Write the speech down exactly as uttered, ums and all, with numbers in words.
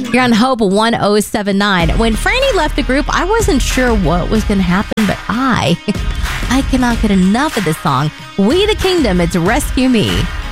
You're on Hope one oh seven nine. When Franny left the group, I wasn't sure what was going to happen, but I, I cannot get enough of this song. We the Kingdom, it's Rescue Me.